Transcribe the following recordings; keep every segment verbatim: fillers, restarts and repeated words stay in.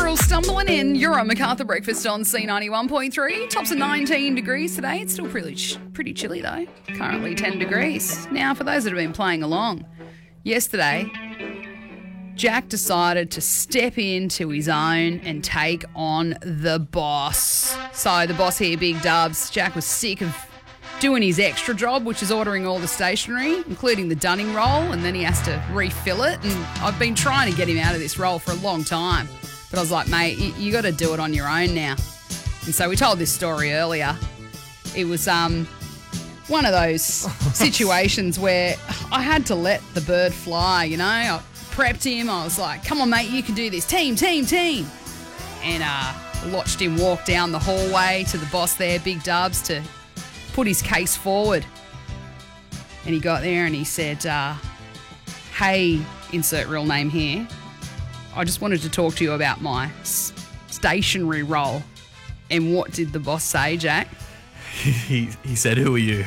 April stumbling in. You're on MacArthur Breakfast on C ninety-one point three. Tops of nineteen degrees today. It's still pretty, ch- pretty chilly though. Currently ten degrees. Now, for those that have been playing along, yesterday, Jack decided to step into his own and take on the boss. So the boss here, Big Dubs, Jack was sick of doing his extra job, which is ordering all the stationery, including the Dunning roll, and then he has to refill it. And I've been trying to get him out of this role for a long time. But I was like, mate, you, you got to do it on your own now. And so we told this story earlier. It was um one of those situations where I had to let the bird fly, you know. I prepped him. I was like, come on, mate, you can do this. Team, team, team. And uh, watched him walk down the hallway to the boss there, Big Dubs, to put his case forward. And he got there and he said, uh, hey, insert real name here, I just wanted to talk to you about my s- stationery role. And what did the boss say, Jack? He he said, who are you?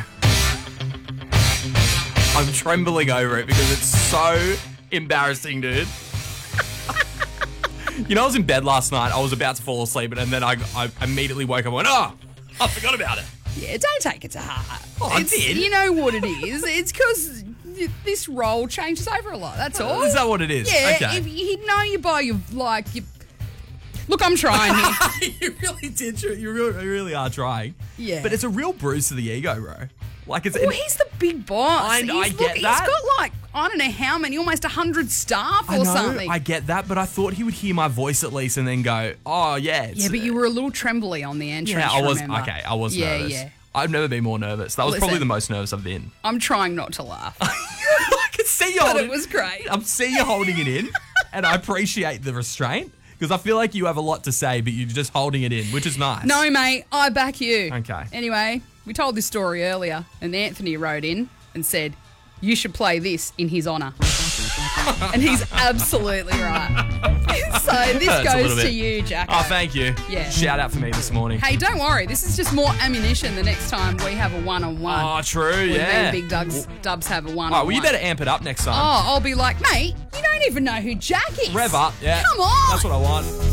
I'm trembling over it because it's so embarrassing, dude. You know, I was in bed last night. I was about to fall asleep, and then I, I immediately woke up and went, oh, I forgot about it. Yeah, don't take it to heart. Oh, I It's- did. You know what it is. It's because this role changes over a lot. That's all. Is that what it is? Yeah, Okay. if you know you by your, like, you... Look, I'm trying here. You really did. tr- You really, you really are trying. Yeah. But it's a real bruise to the ego, bro. Like it's. Well, he's the big boss. I- he's, I get look, that. He's got, like, I don't know how many, almost one hundred staff or I know, something. I get that, but I thought he would hear my voice at least and then go, oh, yeah. It's, yeah, but you were a little trembly on the entrance, Yeah, I was. remember? Okay, I was yeah, nervous. Yeah, I've never been more nervous. That was Listen. probably the most nervous I've been. I'm trying not to laugh. I can see you But holding it was great. I'm seeing you holding it in, and I appreciate the restraint because I feel like you have a lot to say, but you're just holding it in, which is nice. No, mate, I back you. Okay. Anyway, we told this story earlier, and Anthony wrote in and said, you should play this in his honour. And he's absolutely right. So this Hurts a little goes to bit. you, Jack. Oh, thank you. Yeah. Shout out for me this morning. Hey, don't worry. This is just more ammunition the next time we have a one-on-one. Oh, true, When me yeah. and Big Dubs, Dubs have a one-on-one. All right, well, you better amp it up next time. Oh, I'll be like, mate, you don't even know who Jack is. Rev up, yeah. Come on. That's what I want.